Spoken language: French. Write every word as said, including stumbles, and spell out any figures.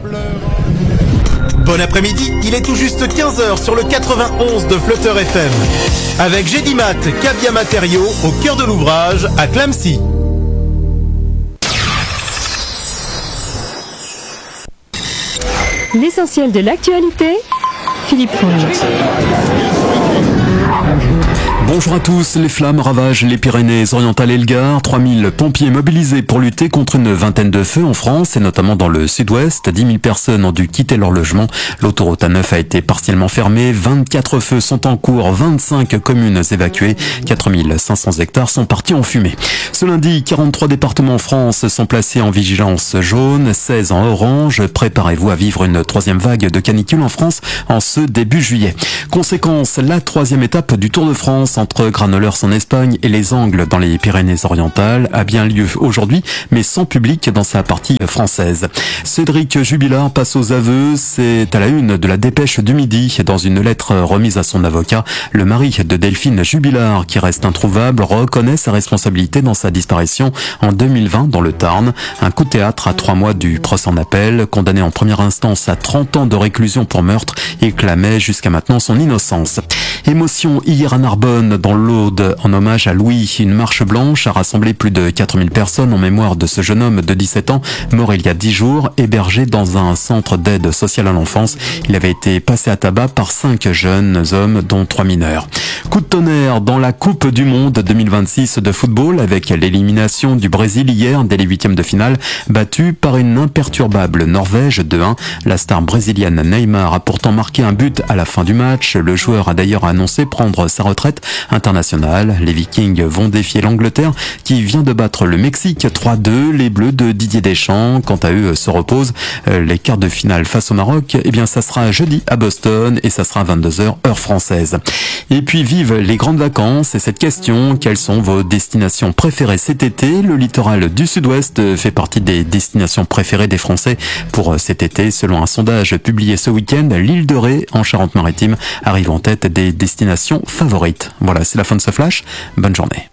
Bon après-midi, il est tout juste quinze heures sur le quatre-vingt-onze de Flutter F M. Avec Gédimat, Cabia Matériaux, au cœur de l'ouvrage, à Clamecy. L'essentiel de l'actualité, Philippe Fournier. Bonjour à tous, les flammes ravagent les Pyrénées-Orientales et le Gard. trois mille pompiers mobilisés pour lutter contre une vingtaine de feux en France et notamment dans le sud-ouest. dix mille personnes ont dû quitter leur logement. L'autoroute A neuf a été partiellement fermée. vingt-quatre feux sont en cours, vingt-cinq communes évacuées. quatre mille cinq cents hectares sont partis en fumée. Ce lundi, quarante-trois départements en France sont placés en vigilance jaune, seize en orange. Préparez-vous à vivre une troisième vague de canicule en France en ce début juillet. Conséquence, la troisième étape du Tour de France entre Granollers en Espagne et les Angles dans les Pyrénées-Orientales a bien lieu aujourd'hui, mais sans public dans sa partie française. Cédric Jubilard passe aux aveux, c'est à la une de la Dépêche du Midi. Dans une lettre remise à son avocat, le mari de Delphine Jubilard, qui reste introuvable, reconnaît sa responsabilité dans sa disparition en deux mille vingt dans le Tarn. Un coup de théâtre à trois mois du procès en appel. Condamné en première instance à trente ans de réclusion pour meurtre, il clamait jusqu'à maintenant son innocence. Émotion hier à Narbonne, dans l'Aude, en hommage à Louis. Une marche blanche a rassemblé plus de quatre mille personnes en mémoire de ce jeune homme de dix-sept ans, mort il y a dix jours, hébergé dans un centre d'aide sociale à l'enfance. Il avait été passé à tabac par cinq jeunes hommes, dont trois mineurs. Coup de tonnerre dans la Coupe du Monde deux mille vingt-six de football, avec l'élimination du Brésil hier dès les huitièmes de finale, battu par une imperturbable Norvège deux un. La star brésilienne Neymar a pourtant marqué un but à la fin du match. Le joueur a d'ailleurs annoncé prendre sa retraite internationale. Les Vikings vont défier l'Angleterre qui vient de battre le Mexique trois deux. Les Bleus de Didier Deschamps, quant à eux, se reposent. Les quarts de finale face au Maroc, eh bien ça sera jeudi à Boston et ça sera à vingt-deux heures heure française. Et puis vive les grandes vacances et cette question, quelles sont vos destinations préférées cet été? Le littoral du sud-ouest fait partie des destinations préférées des Français pour cet été. Selon un sondage publié ce week-end, l'île de Ré en Charente-Maritime arrive en tête des destinations favorites. Voilà, c'est la fin de ce flash. Bonne journée.